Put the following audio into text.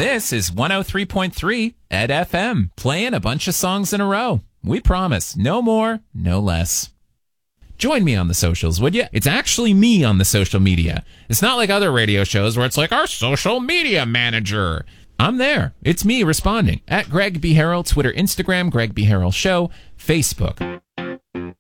This is 103.3 Ed FM, playing a bunch of songs in a row. We promise, no more, no less. Join me on the socials, would you? It's actually me on the social media. It's not like other radio shows where it's like our social media manager. I'm there. It's me responding. At Greg B. Harrell, Twitter, Instagram, Greg B. Harrell Show, Facebook.